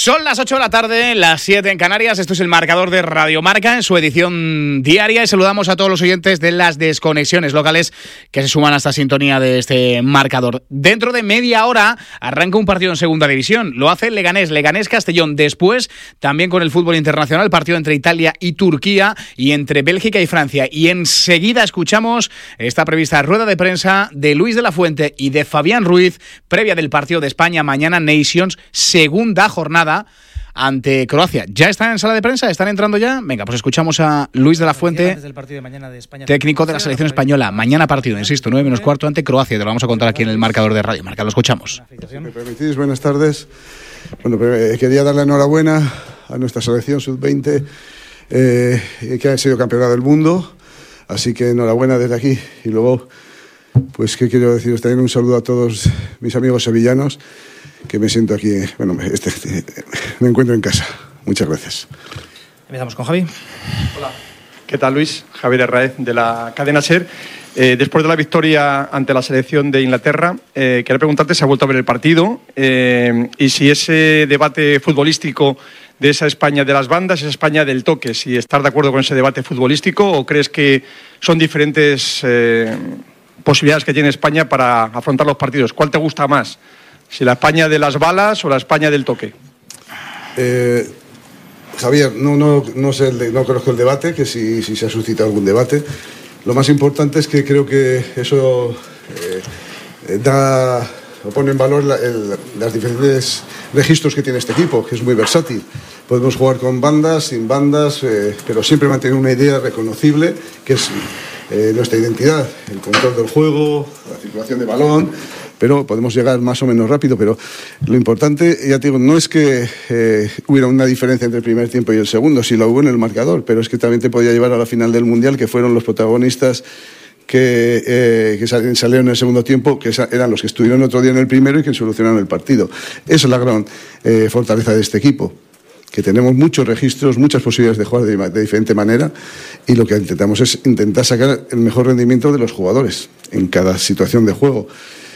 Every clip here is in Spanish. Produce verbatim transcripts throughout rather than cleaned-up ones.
Son las ocho de la tarde, las siete en Canarias. Esto es el marcador de Radio Marca en su edición diaria y saludamos a todos los oyentes de las desconexiones locales que se suman a esta sintonía de este marcador. Dentro de media hora arranca un partido en segunda división. Lo hace Leganés, Leganés-Castellón. Después, también con el fútbol internacional, partido entre Italia y Turquía y entre Bélgica y Francia. Y enseguida escuchamos esta prevista rueda de prensa de Luis de la Fuente y de Fabián Ruiz, previa del partido de España mañana Nations, segunda jornada ante Croacia. ¿Ya están en sala de prensa? ¿Están entrando ya? Venga, pues escuchamos a Luis de la Fuente, técnico de la selección española. Mañana partido, insisto, nueve menos cuarto ante Croacia. Te lo vamos a contar aquí en el marcador de Radio Marca. Lo escuchamos. Si me permitís, buenas tardes. Bueno, quería dar la enhorabuena a nuestra selección sub veinte, eh, que ha sido campeona del mundo. Así que enhorabuena desde aquí. Y luego, pues, ¿qué quiero deciros? También un saludo a todos mis amigos sevillanos, que me siento aquí, bueno, este, este, me encuentro en casa. Muchas gracias. Empezamos con Javi. Hola. ¿Qué tal, Luis? Javier Herráez, de la cadena SER. Eh, después de la victoria ante la selección de Inglaterra, eh, quería preguntarte si ha vuelto a ver el partido eh, y si ese debate futbolístico de esa España de las bandas, esa España del toque, si estás de acuerdo con ese debate futbolístico o crees que son diferentes eh, posibilidades que tiene España para afrontar los partidos. ¿Cuál te gusta más? ¿Si la España de las balas o la España del toque? Eh, Javier, no, no, no, sé el de, no conozco el debate, que si, si se ha suscitado algún debate. Lo más importante es que creo que eso eh, da, o pone en valor la, el, los diferentes registros que tiene este equipo, que es muy versátil. Podemos jugar con bandas, sin bandas, eh, pero siempre mantener una idea reconocible, que es eh, nuestra identidad, el control del juego, la circulación de balón. Pero podemos llegar más o menos rápido, pero lo importante, ya te digo, no es que eh, hubiera una diferencia entre el primer tiempo y el segundo, sí la hubo en el marcador, pero es que también te podía llevar a la final del Mundial, que fueron los protagonistas que, eh, que salieron en el segundo tiempo, que eran los que estuvieron otro día en el primero y que solucionaron el partido. Esa es la gran eh, fortaleza de este equipo, que tenemos muchos registros, muchas posibilidades de jugar de, de diferente manera, y lo que intentamos es intentar sacar el mejor rendimiento de los jugadores en cada situación de juego.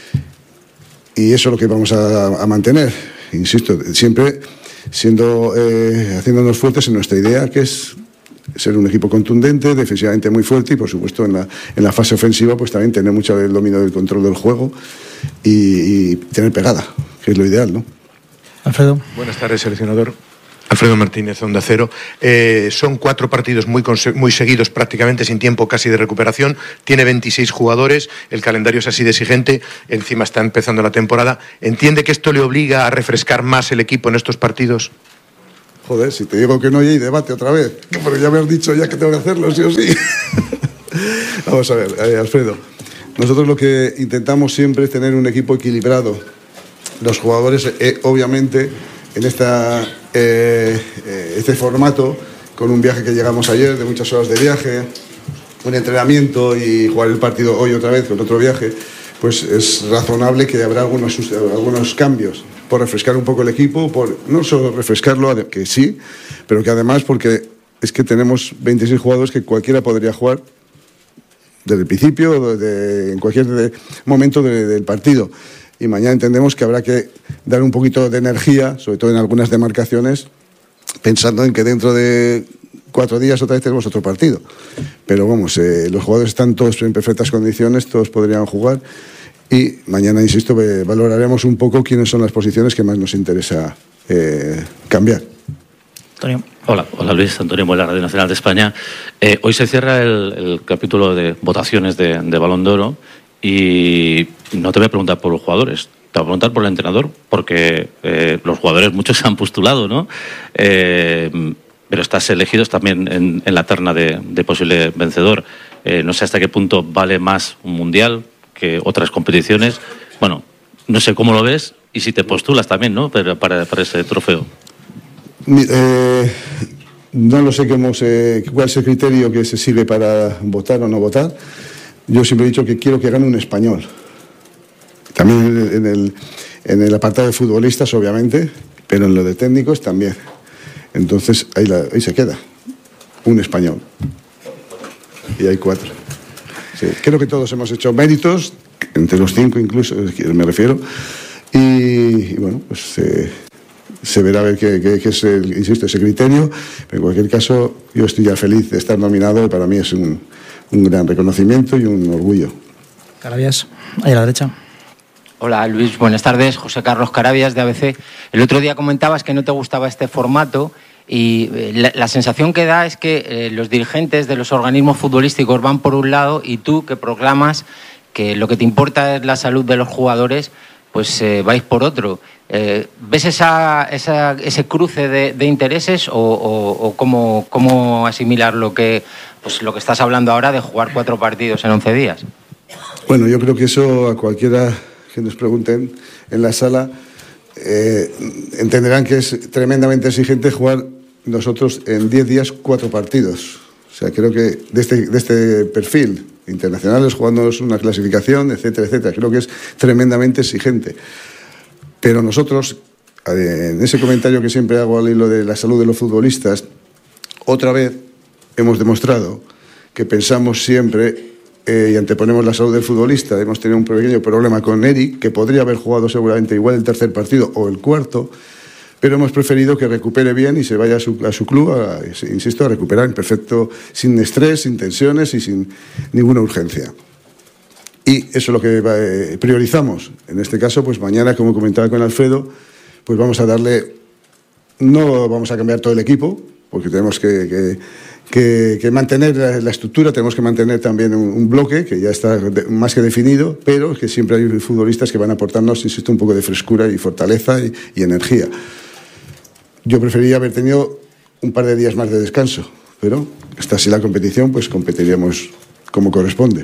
Y eso es lo que vamos a, a mantener, insisto, siempre siendo, eh, haciéndonos fuertes en nuestra idea, que es ser un equipo contundente, defensivamente muy fuerte y, por supuesto, en la, en la fase ofensiva, pues también tener mucho el dominio del control del juego y, y tener pegada, que es lo ideal, ¿no? Alfredo. Buenas tardes, seleccionador. Alfredo Martínez, Onda Cero. Eh, son cuatro partidos muy, muy seguidos, prácticamente sin tiempo casi de recuperación. Tiene veintiséis jugadores, el calendario es así de exigente, encima está empezando la temporada. ¿Entiende que esto le obliga a refrescar más el equipo en estos partidos? Joder, si te digo que no hay debate otra vez, porque ya me has dicho ya que tengo que hacerlo, sí o sí. Vamos a ver, eh, Alfredo. Nosotros lo que intentamos siempre es tener un equipo equilibrado. Los jugadores, eh, obviamente, en esta, eh, eh, este formato, con un viaje que llegamos ayer, de muchas horas de viaje, un entrenamiento y jugar el partido hoy otra vez con otro viaje, pues es razonable que habrá algunos, algunos cambios, por refrescar un poco el equipo, por no solo refrescarlo, que sí, pero que además porque es que tenemos veintiséis jugadores que cualquiera podría jugar desde el principio, desde, en cualquier de, momento de, del partido. Y mañana entendemos que habrá que dar un poquito de energía, sobre todo en algunas demarcaciones, pensando en que dentro de cuatro días otra vez tenemos otro partido. Pero vamos, eh, los jugadores están todos en perfectas condiciones, todos podrían jugar. Y mañana, insisto, valoraremos un poco quiénes son las posiciones que más nos interesa eh, cambiar. Antonio. Hola, hola Luis, Antonio Muela, Radio Nacional de España. Eh, hoy se cierra el, el capítulo de votaciones de, de Balón de Oro. Y no te voy a preguntar por los jugadores, te voy a preguntar por el entrenador, porque eh, los jugadores muchos se han postulado, ¿no? Eh, pero estás elegidos también en, en la terna de, de posible vencedor. Eh, no sé hasta qué punto vale más un mundial que otras competiciones. Bueno, no sé cómo lo ves y si te postulas también, ¿no? Pero para, para ese trofeo. Eh, no lo sé cómo se, cuál es el criterio que se sigue para votar o no votar. Yo siempre he dicho que quiero que gane un español. También en el, en el apartado de futbolistas, obviamente, pero en lo de técnicos también. Entonces, ahí, la, ahí se queda. Un español. Y hay cuatro. Sí, creo que todos hemos hecho méritos, entre los cinco incluso, me refiero. Y, y bueno, pues eh, se verá a ver qué, qué, qué es, el, insisto, ese criterio. Pero en cualquier caso, yo estoy ya feliz de estar nominado y para mí es un, un gran reconocimiento y un orgullo. Carabias, ahí a la derecha. Hola Luis, buenas tardes. José Carlos Carabias de A B C. El otro día comentabas que no te gustaba este formato y la, la sensación que da es que eh, los dirigentes de los organismos futbolísticos van por un lado y tú, que proclamas que lo que te importa es la salud de los jugadores, pues eh, vais por otro. Eh, ¿Ves esa, esa, ese cruce de, de intereses o, o, o cómo, cómo asimilar lo que, pues, lo que estás hablando ahora de jugar cuatro partidos en once días? Bueno, yo creo que eso a cualquiera que nos pregunten en la sala eh, entenderán que es tremendamente exigente jugar nosotros en diez días cuatro partidos. O sea, creo que de este, de este perfil, internacionales jugándonos una clasificación, etcétera, etcétera, creo que es tremendamente exigente. Pero nosotros, en ese comentario que siempre hago al hilo de la salud de los futbolistas, otra vez hemos demostrado que pensamos siempre eh, y anteponemos la salud del futbolista. Hemos tenido un pequeño problema con Eric, que podría haber jugado seguramente igual el tercer partido o el cuarto, pero hemos preferido que recupere bien y se vaya a su, a su club, a, insisto, a recuperar en perfecto, sin estrés, sin tensiones y sin ninguna urgencia. Y eso es lo que eh, priorizamos. En este caso, pues mañana, como comentaba con Alfredo, pues vamos a darle, no vamos a cambiar todo el equipo, porque tenemos que, que, que, que mantener la, la estructura, tenemos que mantener también un, un bloque que ya está de, más que definido, pero que siempre hay futbolistas que van a aportarnos, insisto, un poco de frescura y fortaleza y, y energía. Yo preferiría haber tenido un par de días más de descanso, pero está así la competición, pues competiríamos como corresponde.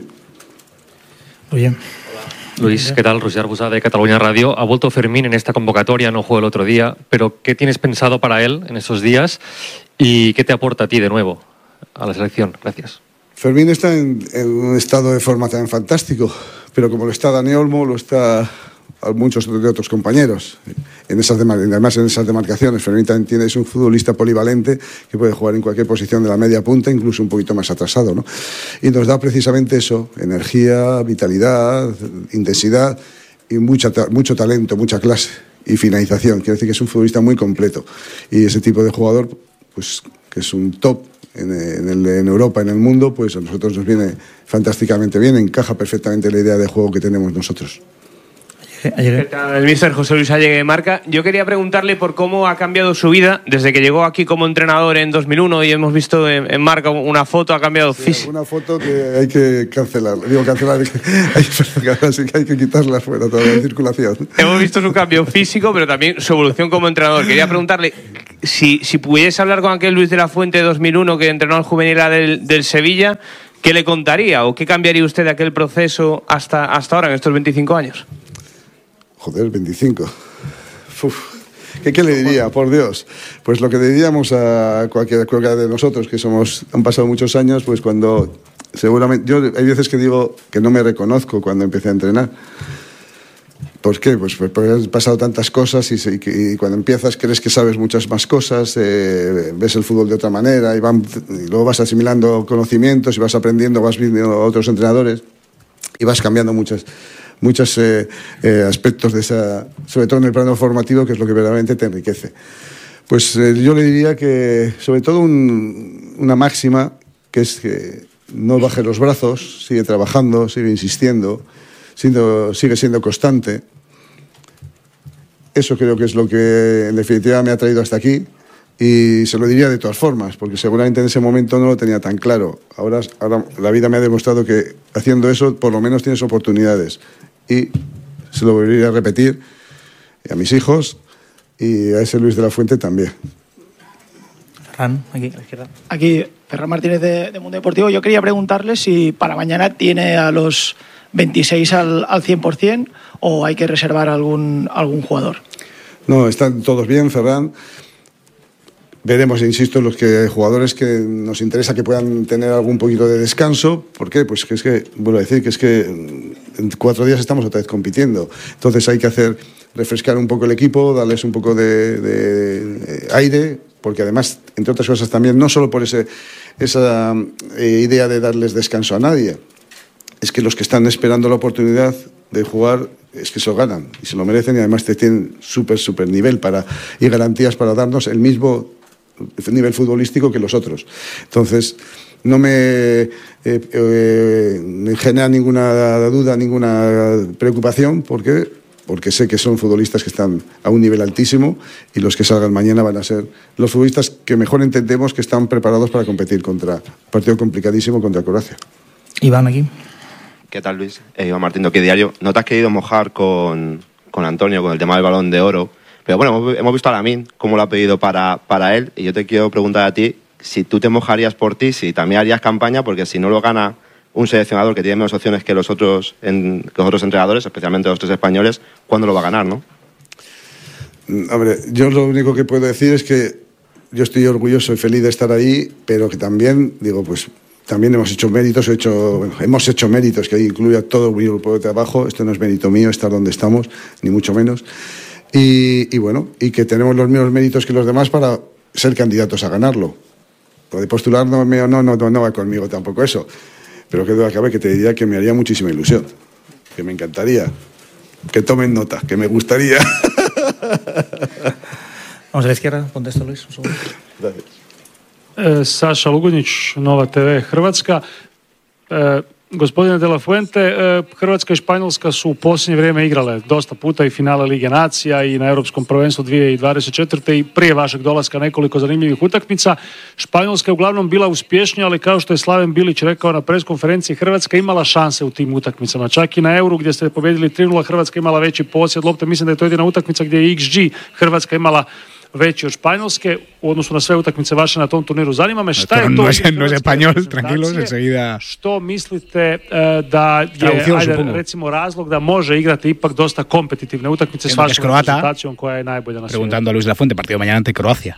Muy bien. Luis, ¿qué tal? Roger Arbusá de Cataluña Radio. Ha vuelto Fermín en esta convocatoria, no jugó el otro día, pero ¿qué tienes pensado para él en esos días y qué te aporta a ti de nuevo a la selección? Gracias. Fermín está en, en un estado de forma tan fantástico, pero como lo está Dani Olmo, lo está muchos de otros compañeros. En esas además, en esas demarcaciones, Fermín también tiene, es un futbolista polivalente que puede jugar en cualquier posición de la media punta, incluso un poquito más atrasado, ¿no? Y nos da precisamente eso, energía, vitalidad, intensidad y mucha, mucho talento, mucha clase y finalización. Quiere decir que es un futbolista muy completo. Y ese tipo de jugador, pues que es un top en, en, el, en Europa, en el mundo, pues a nosotros nos viene fantásticamente bien, encaja perfectamente la idea de juego que tenemos nosotros. ¿Qué tal? El míster José Luis Allegue de Marca. Yo quería preguntarle por cómo ha cambiado su vida desde que llegó aquí como entrenador en dos mil uno y hemos visto en, en Marca una foto, ha cambiado sí, físico. Una foto que hay que cancelar. Digo cancelar, hay que, así que hay que quitarla fuera toda la circulación. Hemos visto su cambio físico, pero también su evolución como entrenador. Quería preguntarle si, si pudiese hablar con aquel Luis de la Fuente de dos mil uno que entrenó al juvenil del, del Sevilla, ¿qué le contaría o qué cambiaría usted de aquel proceso hasta, hasta ahora, en estos veinticinco años? Joder, veinticinco. Uf. ¿Qué, ¿Qué le diría, por Dios? Pues lo que le diríamos a cualquiera, cualquiera de nosotros, que somos, han pasado muchos años, pues cuando seguramente... Yo hay veces que digo que no me reconozco cuando empecé a entrenar. ¿Por qué? Pues porque han pasado tantas cosas y, y, y cuando empiezas crees que sabes muchas más cosas, eh, ves el fútbol de otra manera y, van, y luego vas asimilando conocimientos y vas aprendiendo, vas viendo a otros entrenadores y vas cambiando muchas... muchos eh, eh, aspectos de esa, sobre todo en el plano formativo, que es lo que verdaderamente te enriquece. Pues eh, yo le diría que, sobre todo, un, una máxima, que es que no baje los brazos, sigue trabajando, sigue insistiendo, siendo, sigue siendo constante. Eso creo que es lo que, en definitiva, me ha traído hasta aquí. Y se lo diría de todas formas, porque seguramente en ese momento no lo tenía tan claro. Ahora, ahora la vida me ha demostrado que haciendo eso por lo menos tienes oportunidades. Y se lo volvería a repetir y a mis hijos y a ese Luis de la Fuente también. Ferran, aquí a la izquierda. Aquí, Ferran Martínez de, de Mundo Deportivo. Yo quería preguntarle si para mañana tiene a los veintiséis al, al cien por ciento o hay que reservar algún, algún jugador. No, están todos bien, Ferran. Veremos, insisto, los que jugadores que nos interesa que puedan tener algún poquito de descanso. ¿Por qué? Pues que es que, vuelvo a decir, que es que en cuatro días estamos otra vez compitiendo. Entonces hay que hacer, refrescar un poco el equipo, darles un poco de, de, de aire, porque además, entre otras cosas también, no solo por ese, esa eh, idea de darles descanso a nadie, es que los que están esperando la oportunidad de jugar es que se lo ganan y se lo merecen, y además te tienen súper, súper nivel para, y garantías para darnos el mismo nivel futbolístico que los otros. Entonces, no me, eh, eh, me genera ninguna duda, ninguna preocupación, porque, porque sé que son futbolistas que están a un nivel altísimo, y los que salgan mañana van a ser los futbolistas que mejor entendemos que están preparados para competir contra un partido complicadísimo contra Croacia. Iván, aquí. ¿Qué tal, Luis? Eh, Iván Martín, ¿qué diario? ¿No te has querido mojar con, con Antonio, con el tema del Balón de Oro? Pero bueno, hemos, hemos visto a Lamine cómo lo ha pedido para, para él, y yo te quiero preguntar a ti si tú te mojarías por ti, si también harías campaña, porque si no lo gana un seleccionador que tiene menos opciones que los otros, en, que los otros entrenadores, especialmente los tres españoles, ¿cuándo lo va a ganar, no? Hombre, yo lo único que puedo decir es que yo estoy orgulloso y feliz de estar ahí, pero que también, digo, pues también hemos hecho méritos, he hecho, bueno, hemos hecho méritos, que incluye a todo mi grupo de trabajo. Esto no es mérito mío estar donde estamos, ni mucho menos. Y, y bueno, y que tenemos los mismos méritos que los demás para ser candidatos a ganarlo. Lo de postular no, no, no, no, no va conmigo tampoco eso. Pero que duda cabe que te diría que me haría muchísima ilusión, que me encantaría, que tomen nota, que me gustaría. Vamos a la izquierda, contesto Luis, un segundo. Gracias. E, Saša Lugunić, Nova te ve Hrvatska. E, gospodine De La Fuente, e, Hrvatska i Španjolska su u posljednje vrijeme igrale dosta puta i finale Lige nacija i na Europskom prvenstvu dvije tisuće dvadeset četvrte i prije vašeg dolaska nekoliko zanimljivih utakmica. Španjolska je uglavnom bila uspješnija, ali kao što je Slaven Bilić rekao na preskonferenciji, Hrvatska imala šanse u tim utakmicama. Čak i na Euru gdje ste pobjedili tri nula, Hrvatska imala veći posjed lopte. Mislim da je to jedina utakmica gdje je iks ge Hrvatska imala veći od Španjolske u odnosu na sve utakmice vaše na tom turniru. Zanima me šta je to... No es, no es español, tranquilos, enseguida... Što mislite uh, da je, ajde, recimo, razlog da može igrati ipak dosta kompetitivne utakmice s vašom reprezentacijom koja je najbolja na svijetu? Preguntando a Luis de la Fuente, partido mañana ante Croacia.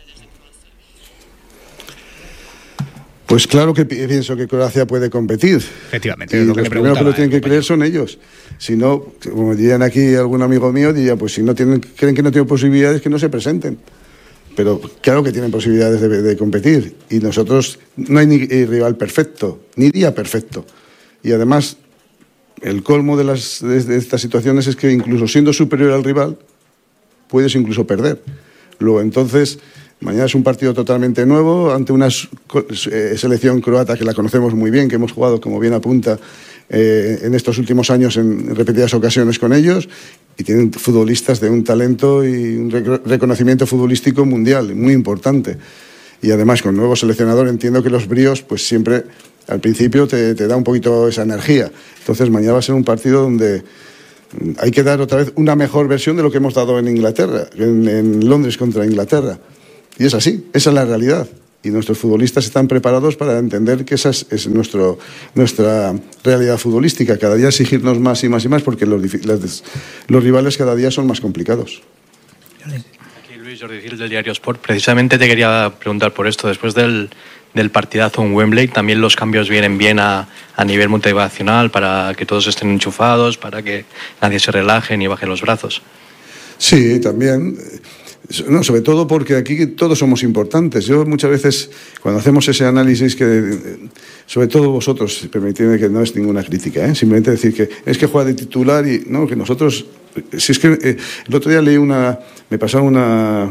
Pues claro que pienso que Croacia puede competir. Efectivamente, y es lo que los le primeros que lo tienen que creer son ellos. Si no, como dirían aquí algún amigo mío, diría, pues si no tienen, creen que no tienen posibilidades, que no se presenten. Pero claro que tienen posibilidades de, de competir. Y nosotros, no hay ni rival perfecto, ni día perfecto. Y además, el colmo de, las, de, de estas situaciones es que incluso siendo superior al rival, puedes incluso perder. Luego, entonces... Mañana es un partido totalmente nuevo ante una eh, selección croata que la conocemos muy bien, que hemos jugado, como bien apunta, eh, en estos últimos años en repetidas ocasiones con ellos, y tienen futbolistas de un talento y un rec reconocimiento futbolístico mundial muy importante. Y además con nuevo seleccionador entiendo que los bríos pues siempre al principio te, te da un poquito esa energía. Entonces mañana va a ser un partido donde hay que dar otra vez una mejor versión de lo que hemos dado en Inglaterra, en, en Londres contra Inglaterra. Y es así, esa es la realidad. Y nuestros futbolistas están preparados para entender que esa es, es nuestro, nuestra realidad futbolística. Cada día exigirnos más y más y más porque los, los, los rivales cada día son más complicados. Aquí Luis Jordi Gil del Diario Sport. Precisamente te quería preguntar por esto. Después del, del partidazo en Wembley, también los cambios vienen bien a, a nivel motivacional para que todos estén enchufados, para que nadie se relaje ni baje los brazos. Sí, también... No, sobre todo porque aquí todos somos importantes. Yo muchas veces, cuando hacemos ese análisis, que sobre todo vosotros, permitidme que no es ninguna crítica, ¿eh? Simplemente decir que es que juega de titular y no, que nosotros, si es que eh, el otro día leí una, me pasaron una,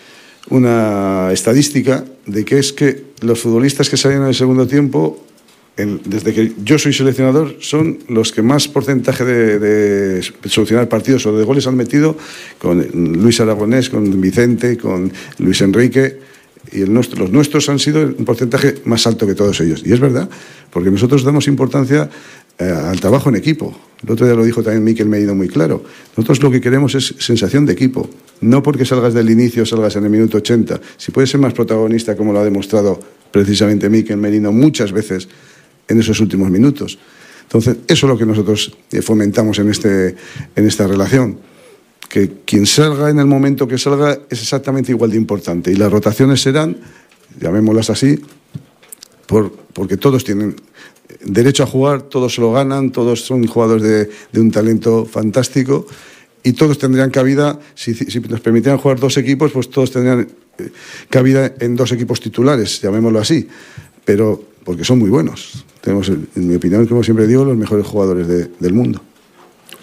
una estadística de que es que los futbolistas que salen en el segundo tiempo, el, desde que yo soy seleccionador, son los que más porcentaje de, de solucionar partidos o de goles han metido, con Luis Aragonés, con Vicente, con Luis Enrique, y el nuestro, los nuestros han sido un porcentaje más alto que todos ellos. Y es verdad, porque nosotros damos importancia eh, al trabajo en equipo. El otro día lo dijo también Mikel Merino muy claro. Nosotros lo que queremos es sensación de equipo, no porque salgas del inicio, salgas en el minuto ochenta. Si puedes ser más protagonista, como lo ha demostrado precisamente Mikel Merino muchas veces en esos últimos minutos. Entonces, eso es lo que nosotros fomentamos en, este, en esta relación. Que quien salga en el momento que salga es exactamente igual de importante. Y las rotaciones serán, llamémoslas así, por, porque todos tienen derecho a jugar, todos se lo ganan, todos son jugadores de, de un talento fantástico y todos tendrían cabida, si, si nos permitieran jugar dos equipos, pues todos tendrían cabida en dos equipos titulares, llamémoslo así. Pero porque son muy buenos. Tenemos, en mi opinión, como siempre digo, los mejores jugadores de, del mundo.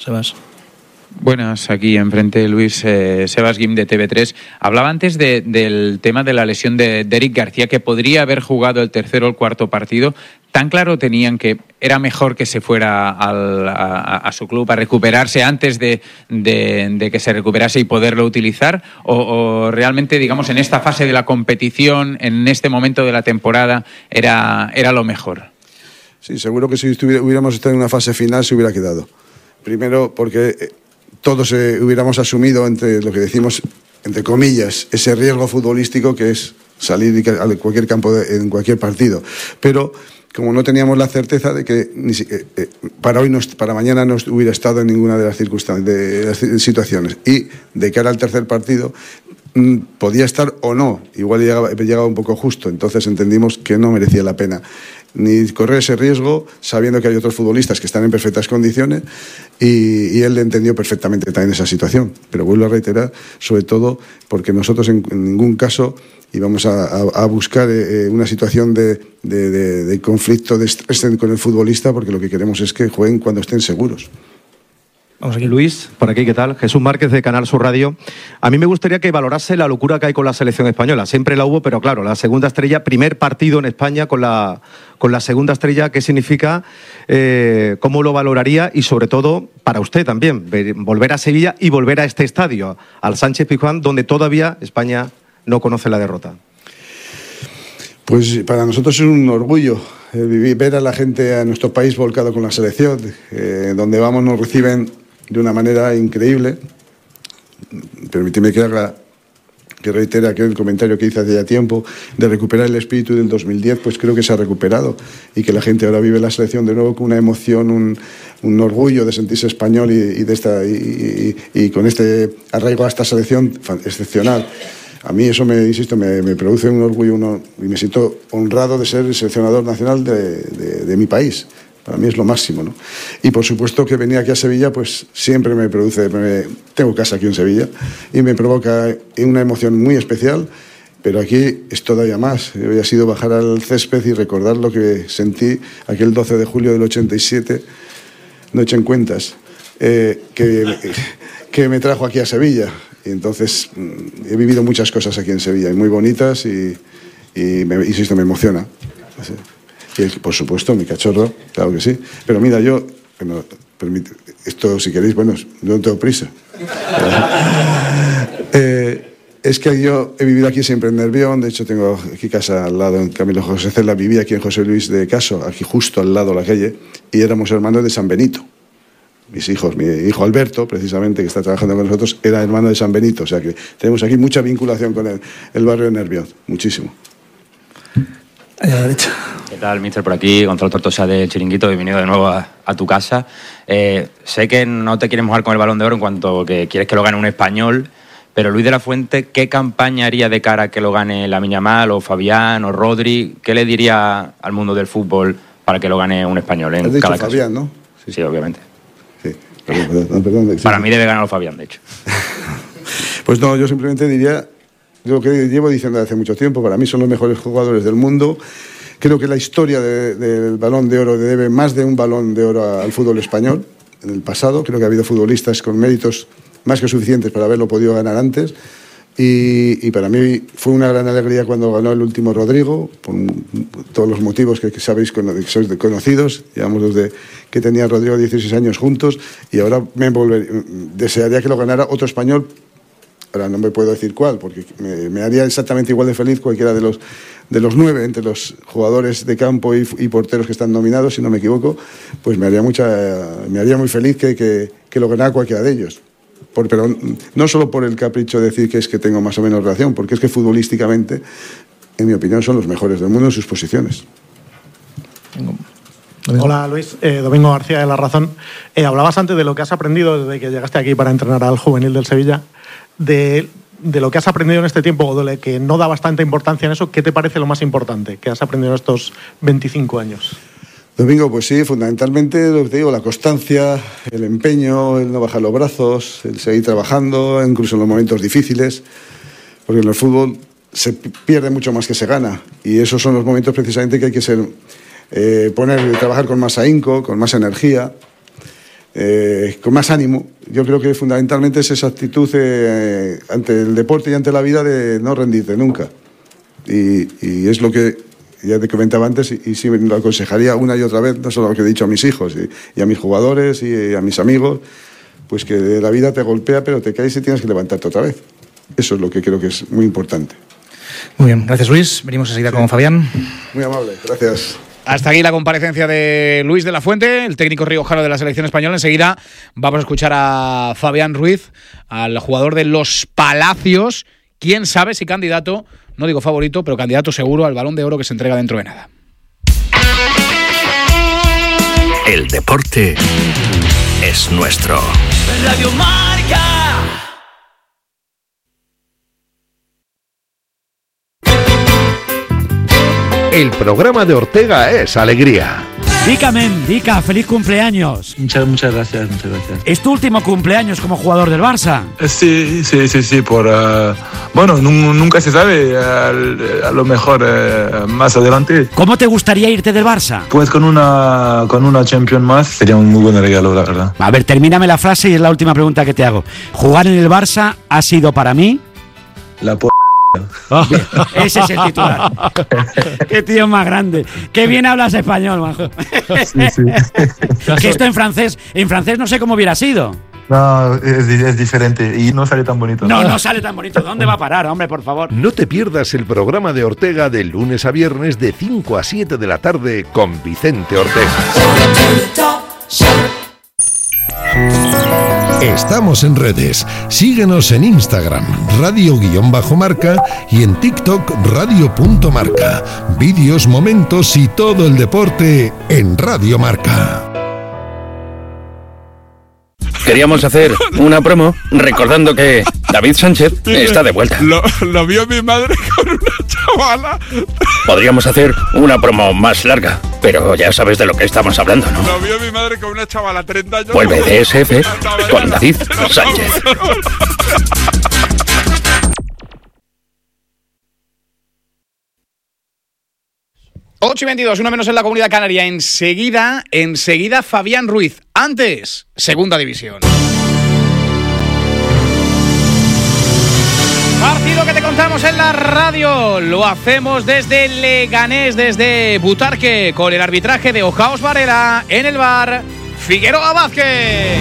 Sebas. Buenas, aquí enfrente Luis eh, Sebas Guim de T V tres. Hablaba antes de, del tema de la lesión de, de Eric García, que podría haber jugado el tercero o el cuarto partido. ¿Tan claro tenían que era mejor que se fuera al, a, a su club a recuperarse antes de, de, de que se recuperase y poderlo utilizar? ¿O, o realmente, digamos, en esta fase de la competición, en este momento de la temporada, era, era lo mejor? Sí, seguro que si hubiéramos estado en una fase final se hubiera quedado. Primero porque todos eh, hubiéramos asumido, entre lo que decimos, entre comillas, ese riesgo futbolístico que es salir a cualquier campo, de, en cualquier partido. Pero como no teníamos la certeza de que ni, eh, para hoy, no, para mañana no hubiera estado en ninguna de las circunstancias, de las situaciones. Y de cara al tercer partido mmm, podía estar o no, igual llegaba, llegaba un poco justo. Entonces entendimos que no merecía la pena ni correr ese riesgo, sabiendo que hay otros futbolistas que están en perfectas condiciones, y, y él entendió perfectamente también esa situación. Pero vuelvo a reiterar, sobre todo porque nosotros en, en ningún caso íbamos a, a, a buscar eh, una situación de, de, de, de conflicto, de estrés con el futbolista, porque lo que queremos es que jueguen cuando estén seguros. Vamos aquí, Luis, por aquí, ¿qué tal? Jesús Márquez de Canal Sur Radio. A mí me gustaría que valorase la locura que hay con la selección española. Siempre la hubo, pero claro, la segunda estrella, primer partido en España con la, con la segunda estrella, ¿qué significa? Eh, ¿Cómo lo valoraría? Y sobre todo, para usted también, volver a Sevilla y volver a este estadio, al Sánchez Pizjuán, donde todavía España no conoce la derrota. Pues para nosotros es un orgullo eh, vivir, ver a la gente, a nuestro país volcado con la selección. Eh, donde vamos nos reciben de una manera increíble. Permíteme que haga, que reitere aquel comentario que hice hace ya tiempo, de recuperar el espíritu del dos mil diez, pues creo que se ha recuperado, y que la gente ahora vive la selección de nuevo con una emoción, un, un orgullo de sentirse español y, y, de esta, y, y, y con este arraigo a esta selección excepcional. A mí eso, me insisto, me, me produce un orgullo uno, y me siento honrado de ser el seleccionador nacional de, de, de mi país. Para mí es lo máximo, ¿no? Y por supuesto que venir aquí a Sevilla, pues siempre me produce, me, tengo casa aquí en Sevilla, y me provoca una emoción muy especial, pero aquí es todavía más. Hoy ha sido bajar al césped y recordar lo que sentí aquel doce de julio del ochenta y siete, noche en Cuentas, eh, que, que me trajo aquí a Sevilla. Y entonces he vivido muchas cosas aquí en Sevilla, y muy bonitas, y, y me, insisto, me emociona. Así. Y por supuesto, mi cachorro, claro que sí. Pero mira, yo, bueno, permite, esto si queréis, bueno, no tengo prisa. eh, es que yo he vivido aquí siempre en Nervión, de hecho tengo aquí casa al lado, en Camilo José Cela, vivía aquí en José Luis de Caso, aquí justo al lado de la calle, y éramos hermanos de San Benito. Mis hijos, mi hijo Alberto, precisamente, que está trabajando con nosotros, era hermano de San Benito, o sea que tenemos aquí mucha vinculación con el, el barrio de Nervión, muchísimo. A la derecha. ¿Qué tal, mister? Por aquí, Gonzalo Tortosa de Chiringuito, bienvenido de nuevo a, a tu casa. Eh, sé que no te quieres mojar con el Balón de Oro en cuanto que quieres que lo gane un español, pero Luis de la Fuente, ¿qué campaña haría de cara a que lo gane Lamine Yamal o Fabián o Rodri? ¿Qué le diría al mundo del fútbol para que lo gane un español en Has dicho cada Fabián, caso? ¿no? Sí, sí, obviamente. Sí, perdón, perdón, perdón, sí. Para mí debe ganarlo Fabián, de hecho. Pues no, yo simplemente diría lo que llevo diciendo desde hace mucho tiempo. Para mí son los mejores jugadores del mundo. Creo que la historia de, del Balón de Oro debe más de un Balón de Oro al fútbol español en el pasado. Creo que ha habido futbolistas con méritos más que suficientes para haberlo podido ganar antes. Y, y para mí fue una gran alegría cuando ganó el último Rodrigo, por todos los motivos que, que sabéis, que sois conocidos. Llevamos desde que tenía Rodrigo dieciséis años juntos, y ahora me volver, desearía que lo ganara otro español. Ahora no me puedo decir cuál, porque me, me haría exactamente igual de feliz cualquiera de los, de los nueve, entre los jugadores de campo y, y porteros que están nominados, si no me equivoco, pues me haría, mucha, me haría muy feliz que, que, que lo ganara cualquiera de ellos. Por, pero no solo por el capricho de decir que es que tengo más o menos relación, porque es que futbolísticamente, en mi opinión, son los mejores del mundo en sus posiciones. Hola Luis, eh, Domingo García de La Razón. Eh, hablabas antes de lo que has aprendido desde que llegaste aquí para entrenar al juvenil del Sevilla, de, de lo que has aprendido en este tiempo, o de lo que no dabas tanta importancia en eso. ¿Qué te parece lo más importante que has aprendido en estos veinticinco años? Domingo, pues sí, fundamentalmente lo que te digo, la constancia, el empeño, el no bajar los brazos, el seguir trabajando, incluso en los momentos difíciles, porque en el fútbol se pierde mucho más que se gana, y esos son los momentos precisamente que hay que ser, eh, poner, trabajar con más ahínco, con más energía, eh, con más ánimo. Yo creo que fundamentalmente es esa actitud eh, ante el deporte y ante la vida de no rendirte nunca. Y, y es lo que ya te comentaba antes, y, y sí me lo aconsejaría una y otra vez, no solo lo que he dicho a mis hijos y, y a mis jugadores y a mis amigos, pues que la vida te golpea, pero te caes y tienes que levantarte otra vez. Eso es lo que creo que es muy importante. Muy bien, gracias Luis. Venimos enseguida sí. con Fabián. Muy amable, gracias. Hasta aquí la comparecencia de Luis de la Fuente, el técnico riojano de la selección española. Enseguida vamos a escuchar a Fabián Ruiz, al jugador de los Palacios. Quién sabe si candidato, no digo favorito, pero candidato seguro al Balón de Oro que se entrega dentro de nada. El deporte es nuestro. Radio Marca. El programa de Ortega es alegría. Dica, men, Dica, feliz cumpleaños. Muchas, muchas gracias, muchas gracias. ¿Es tu último cumpleaños como jugador del Barça? Sí, sí, sí, sí, por... Uh, bueno, nunca se sabe, uh, a lo mejor uh, más adelante. ¿Cómo te gustaría irte del Barça? Pues con una, con una Champions más, sería un muy buen regalo, la verdad. A ver, termíname la frase y es la última pregunta que te hago. ¿Jugar en el Barça ha sido para mí? La p***. Oh, ese es el titular. Qué tío más grande. Qué bien hablas español, majo. Sí, sí. Que esto en francés, en francés no sé cómo hubiera sido. No, es, es diferente y no sale tan bonito. No, no sale tan bonito. ¿Dónde va a parar, hombre, por favor? No te pierdas el programa de Ortega de lunes a viernes de cinco a siete de la tarde con Vicente Ortega. Estamos en redes. Síguenos en Instagram, radio-marca y en TikTok, radio.marca. Vídeos, momentos y todo el deporte en Radio Marca. Queríamos hacer una promo recordando que David Sánchez está de vuelta. Lo, lo vio mi madre con una chavala. Podríamos hacer una promo más larga, pero ya sabes de lo que estamos hablando, ¿no? Lo vio mi madre con una chavala, treinta años. Vuelve D S F con David Sánchez. ocho y veintidós, uno menos en la Comunidad Canaria. Enseguida, enseguida Fabián Ruiz. Antes, Segunda División. Partido que te contamos en la radio. Lo hacemos desde Leganés, desde Butarque, con el arbitraje de Ojaos Varela. En el bar, Figueroa Vázquez.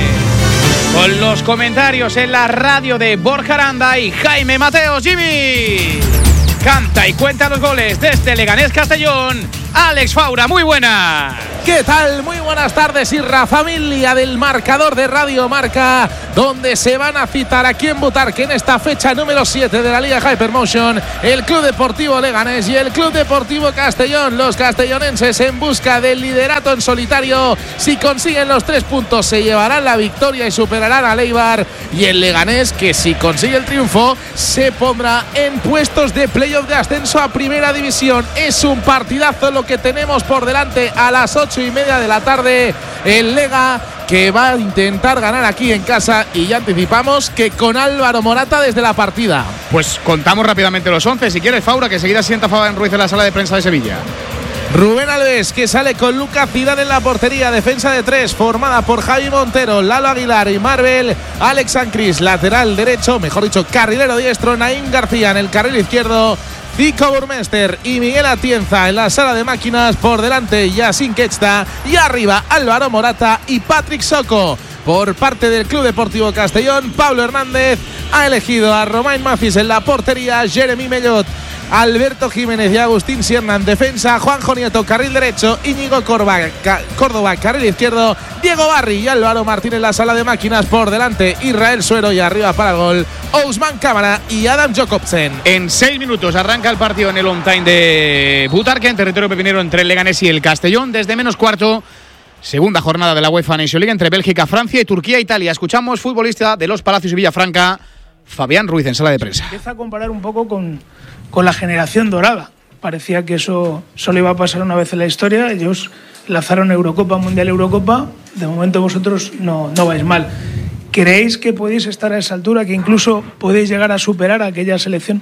Con los comentarios en la radio de Borja Aranda y Jaime Mateos. Jimmy. Canta y cuenta los goles desde Leganés Castellón. Alex Faura, muy buena. ¿Qué tal? Muy buenas tardes, Irra, familia del marcador de Radio Marca, donde se van a citar aquí en Butarque en esta fecha número siete de la Liga Hypermotion, el Club Deportivo Leganés y el Club Deportivo Castellón. Los castellonenses en busca del liderato en solitario. Si consiguen los tres puntos se llevarán la victoria y superarán a Leibar. Y el Leganés, que si consigue el triunfo se pondrá en puestos de playoff de ascenso a Primera División. Es un partidazo lo que tenemos por delante a las ocho y media de la tarde. El Lega, que va a intentar ganar aquí en casa, y ya anticipamos que con Álvaro Morata desde la partida. Pues contamos rápidamente los once, si quieres, Faura, que seguida sienta Fabián Ruiz en la sala de prensa de Sevilla. Rubén Alves, que sale con Lucas Zidane en la portería, defensa de tres formada por Javi Montero, Lalo Aguilar y Marvel, Alex Ancris, lateral derecho, mejor dicho, carrilero diestro, Naim García en el carril izquierdo, Zico Burmester y Miguel Atienza en la sala de máquinas, por delante Yasin Quechta y arriba Álvaro Morata y Patrick Soco. Por parte del Club Deportivo Castellón, Pablo Hernández ha elegido a Romain Mafis en la portería, Jeremy Mellot, Alberto Jiménez y Agustín Sierna en defensa, Juanjo Nieto carril derecho, Íñigo Córdoba, Córdoba carril izquierdo, Diego Barri y Álvaro Martín en la sala de máquinas, por delante Israel Suero y arriba para el gol Ousmane Cámara y Adam Jacobsen. En seis minutos arranca el partido en el on time de Butarque, en territorio pepinero entre el Leganés y el Castellón. Desde menos cuarto, segunda jornada de la UEFA Nation League entre Bélgica, Francia y Turquía, Italia. Escuchamos futbolista de los Palacios y Villafranca, Fabián Ruiz, en sala de prensa. Empieza a comparar un poco con, con la generación dorada. Parecía que eso solo iba a pasar una vez en la historia. Ellos lanzaron Eurocopa, Mundial, Eurocopa. De momento vosotros no, no vais mal. ¿Creéis que podéis estar a esa altura, que incluso podéis llegar a superar a aquella selección?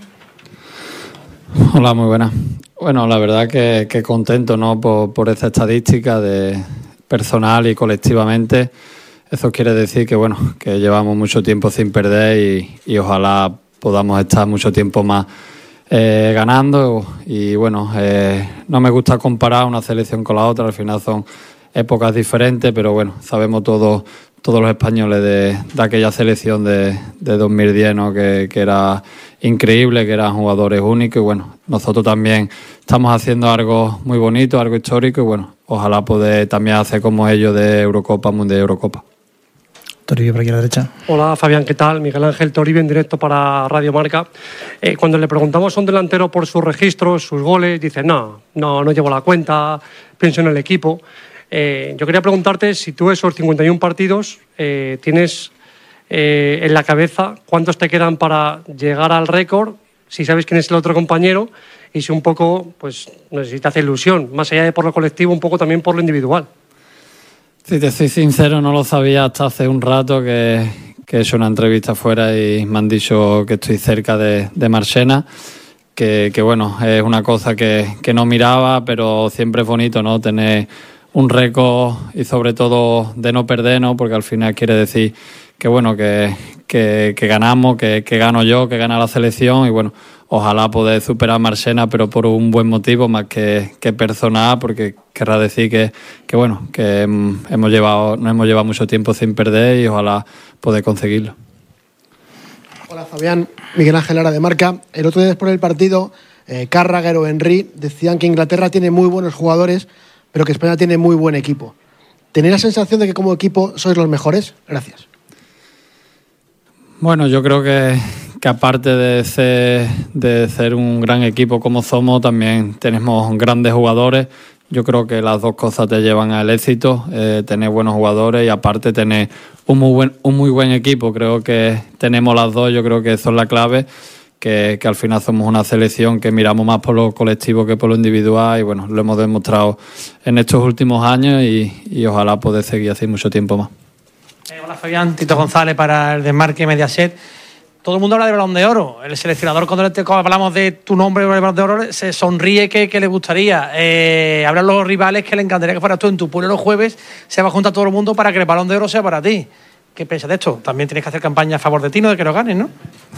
Hola, muy buena. Bueno, la verdad que, que contento, ¿no? por, por esta estadística de personal y colectivamente. eso quiere decir que, bueno, que llevamos mucho tiempo sin perder y, y ojalá podamos estar mucho tiempo más eh, ganando. Y bueno, eh, no me gusta comparar una selección con la otra, al final son épocas diferentes, pero bueno, sabemos todos todos los españoles de, de aquella selección de, de dos mil diez, ¿no? que, que era increíble, que eran jugadores únicos, y bueno, nosotros también estamos haciendo algo muy bonito, algo histórico, y bueno, ojalá poder también hacer como ellos de Eurocopa, Mundial Eurocopa. Toribio por aquí a la derecha. Hola Fabián, ¿qué tal? Miguel Ángel Toribio en directo para Radio Marca. Eh, cuando le preguntamos a un delantero por sus registros, sus goles, dice no, no, no llevo la cuenta, pienso en el equipo. Eh, yo quería preguntarte si tú esos cincuenta y uno partidos eh, tienes eh, en la cabeza cuántos te quedan para llegar al récord, si sabes quién es el otro compañero y si un poco, pues, no sé si te hace ilusión, más allá de por lo colectivo, un poco también por lo individual. Si te soy sincero, no lo sabía hasta hace un rato que, que he hecho una entrevista afuera y me han dicho que estoy cerca de, de Marchena, que, que bueno, es una cosa que, que no miraba, pero siempre es bonito, ¿no? Tener un récord y sobre todo de no perder, ¿no? Porque al final quiere decir que bueno, que, que, que ganamos, que, que gano yo, que gana la selección y bueno, ojalá poder superar a Marchena, pero por un buen motivo más que, que personal, porque querrá decir que, que bueno, que hemos llevado, nos hemos llevado mucho tiempo sin perder y ojalá poder conseguirlo. Hola Fabián, Miguel Ángel Lara de Marca. El otro día después del partido, eh, Carragher o Henry decían que Inglaterra tiene muy buenos jugadores, pero que España tiene muy buen equipo. ¿Tenéis la sensación de que como equipo sois los mejores? Gracias. Bueno, yo creo que, que aparte de ser, de ser un gran equipo como somos, también tenemos grandes jugadores. Yo creo que las dos cosas te llevan al éxito, eh, tener buenos jugadores y aparte tener un muy buen, un muy buen equipo. Creo que tenemos las dos, yo creo que eso es la clave. Que, que al final somos una selección que miramos más por lo colectivo que por lo individual y bueno, lo hemos demostrado en estos últimos años y, y ojalá poder seguir así mucho tiempo más. Eh, hola Fabián, Tito González para el Desmarque Mediaset. Todo el mundo habla de Balón de Oro. El seleccionador, cuando hablamos de tu nombre, el Balón de Oro, se sonríe que, que le gustaría. Eh, hablan los rivales que le encantaría que fueras tú en tu pueblo los jueves, se va a juntar todo el mundo para que el Balón de Oro sea para ti. ¿Qué piensas de esto? También tienes que hacer campaña a favor de ti, no de que lo ganes, ¿no?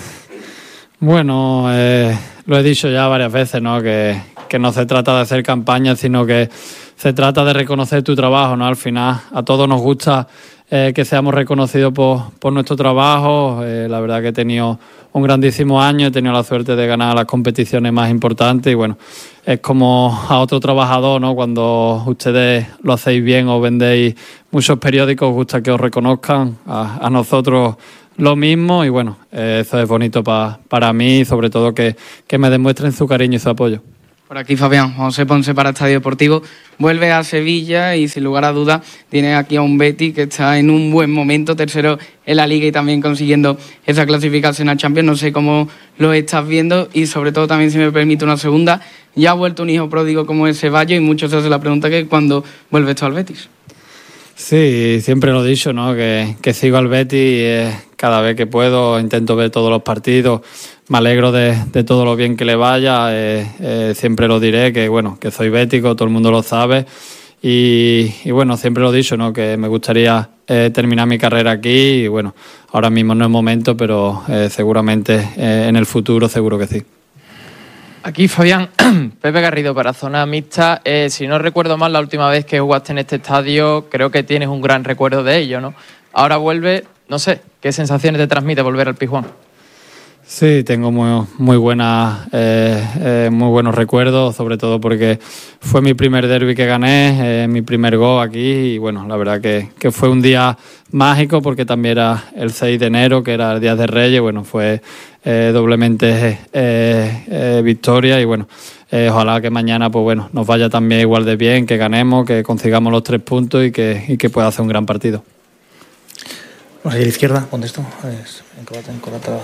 Bueno, eh, lo he dicho ya varias veces, ¿no? Que, que no se trata de hacer campaña, sino que se trata de reconocer tu trabajo, ¿no? Al final, a todos nos gusta eh, que seamos reconocidos por, por nuestro trabajo. Eh, la verdad que he tenido un grandísimo año, he tenido la suerte de ganar las competiciones más importantes y bueno, es como a otro trabajador, ¿no? Cuando ustedes lo hacéis bien o vendéis muchos periódicos, os gusta que os reconozcan. A, a nosotros lo mismo y bueno, eh, eso es bonito pa, para mí y sobre todo que, que me demuestren su cariño y su apoyo. Por aquí Fabián, José Ponce para Estadio Deportivo. Vuelve a Sevilla y sin lugar a dudas tiene aquí a un Betis que está en un buen momento, tercero en la Liga y también consiguiendo esa clasificación a Champions. No sé cómo lo estás viendo y sobre todo también, si me permite una segunda, ya ha vuelto un hijo pródigo como es Ceballos y muchos se hacen la pregunta que cuando vuelve esto al Betis. Sí, siempre lo he dicho, ¿no? Que, que sigo al Betis eh, cada vez que puedo, intento ver todos los partidos, me alegro de, de todo lo bien que le vaya, eh, eh, siempre lo diré, que bueno, que soy bético, todo el mundo lo sabe y, y bueno, siempre lo he dicho, ¿no? Que me gustaría eh, terminar mi carrera aquí y bueno, ahora mismo no es momento, pero eh, seguramente eh, en el futuro seguro que sí. Aquí Fabián, Pepe Garrido para Zona Mixta. Eh, si no recuerdo mal, la última vez que jugaste en este estadio, creo que tienes un gran recuerdo de ello, ¿no? Ahora vuelve, no sé, ¿qué sensaciones te transmite volver al Pizjuán? Sí, tengo muy, muy, buenas, eh, eh, muy buenos recuerdos, sobre todo porque fue mi primer derbi que gané, eh, mi primer gol aquí y bueno, la verdad que, que fue un día mágico porque también era el seis de enero, que era el Día de Reyes, bueno, fue eh, doblemente eh, eh, victoria y bueno, eh, ojalá que mañana pues bueno, nos vaya también igual de bien, que ganemos, que consigamos los tres puntos y que, y que pueda hacer un gran partido. Vamos a ir a la izquierda, contesto. En Croata, en Croata,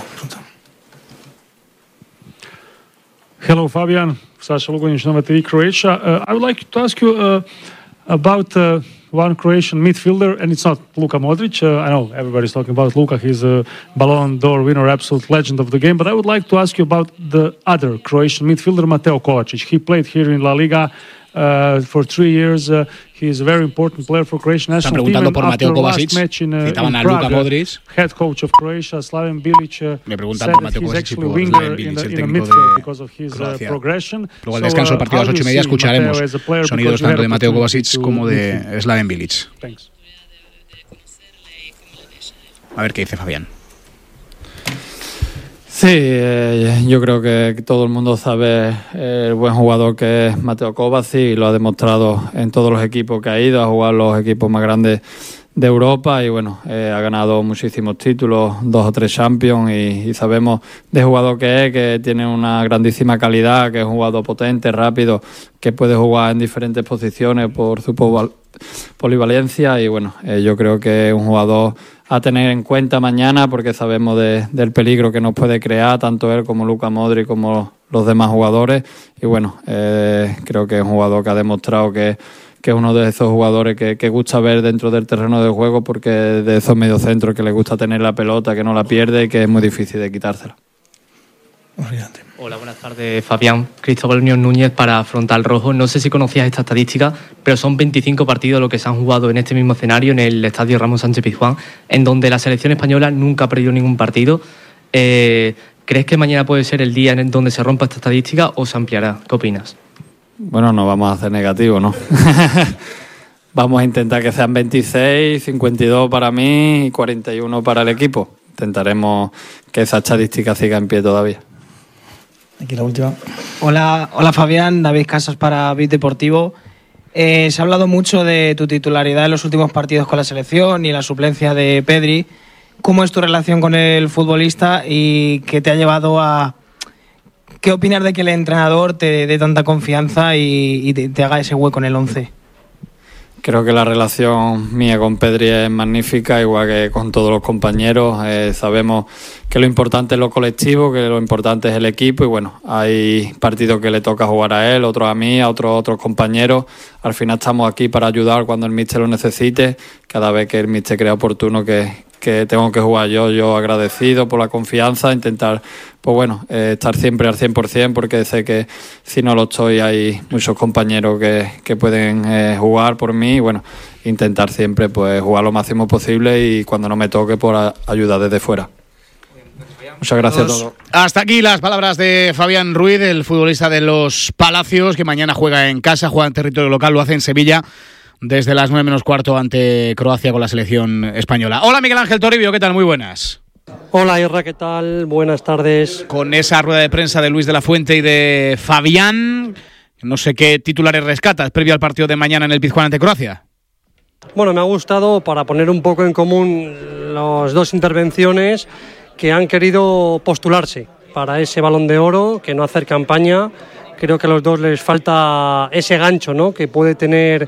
Hello, Fabian. Sasha Lugonic, Nova T V, Croatia. Uh, I would like to ask you uh, about uh, one Croatian midfielder, and it's not Luka Modric. Uh, I know everybody's talking about Luka. He's a Ballon d'Or winner, absolute legend of the game. But I would like to ask you about the other Croatian midfielder, Mateo Kovacic. He played here in La Liga uh, for three years. Uh, he is a very important player for Croatian national team. Están preguntando por Mateo Kovacic. Uh, Citaban a Luka Modric. Head coach of Croatia, Slaven Bilic. Uh, Me preguntan por Mateo Kovacic y por Slaven Bilic, el técnico de Croacia. Luego al descanso del partido a las ocho y media escucharemos sonidos tanto de Mateo Kovacic como de Slaven Bilic. A ver qué dice Fabián. Sí, eh, yo creo que todo el mundo sabe el buen jugador que es Mateo Kovacic y lo ha demostrado en todos los equipos que ha ido a jugar los equipos más grandes de Europa y bueno, eh, ha ganado muchísimos títulos, dos o tres Champions y, y sabemos de jugador que es, que tiene una grandísima calidad, que es un jugador potente, rápido, que puede jugar en diferentes posiciones por su polivalencia y bueno, eh, yo creo que es un jugador a tener en cuenta mañana porque sabemos de, del peligro que nos puede crear tanto él como Luka Modric como los demás jugadores y bueno, eh, creo que es un jugador que ha demostrado que, que es uno de esos jugadores que, que gusta ver dentro del terreno de juego porque de esos mediocentros que le gusta tener la pelota, que no la pierde y que es muy difícil de quitársela. Hola, buenas tardes, Fabián. Cristóbal Unión Núñez para Frontal Rojo. No sé si conocías esta estadística, pero son veinticinco partidos los que se han jugado en este mismo escenario, en el Estadio Ramón Sánchez Pizjuán, en donde la selección española nunca ha perdido ningún partido. Eh, ¿Crees que mañana puede ser el día en donde se rompa esta estadística o se ampliará? ¿Qué opinas? Bueno, no vamos a hacer negativo, ¿no? Vamos a intentar que sean veintiséis, cincuenta y dos para mí y cuarenta y uno para el equipo. Intentaremos que esa estadística siga en pie todavía. Aquí la última. Hola, hola Fabián, David Casas para Bit Deportivo. Eh, se ha hablado mucho de tu titularidad en los últimos partidos con la selección y la suplencia de Pedri. ¿Cómo es tu relación con el futbolista y qué te ha llevado a... ¿Qué opinas de que el entrenador te dé tanta confianza y, y te, te haga ese hueco en el once? Creo que la relación mía con Pedri es magnífica, igual que con todos los compañeros. Eh, sabemos que lo importante es lo colectivo, que lo importante es el equipo y bueno, hay partidos que le toca jugar a él, otros a mí, a otros otros compañeros. Al final estamos aquí para ayudar cuando el míster lo necesite. Cada vez que el míster crea oportuno que, que tengo que jugar yo, yo agradecido por la confianza, intentar pues bueno, eh, estar siempre al cien por ciento porque sé que si no lo estoy hay muchos compañeros que, que pueden eh, jugar por mí y bueno, intentar siempre pues jugar lo máximo posible y cuando no me toque por a, ayudar desde fuera. Muchas gracias a todos. Hasta aquí las palabras de Fabián Ruiz, el futbolista de los Palacios, que mañana juega en casa, juega en territorio local, lo hace en Sevilla desde las nueve menos cuarto ante Croacia con la selección española. Hola Miguel Ángel Toribio, ¿qué tal? Muy buenas. Hola Irra, ¿qué tal? Buenas tardes. Con esa rueda de prensa de Luis de la Fuente y de Fabián, no sé qué titulares rescatas previo al partido de mañana en el Pizjuán ante Croacia. Bueno, me ha gustado para poner un poco en común las dos intervenciones que han querido postularse para ese Balón de Oro, que no hacer campaña. Creo que a los dos les falta ese gancho, ¿no?, que puede tener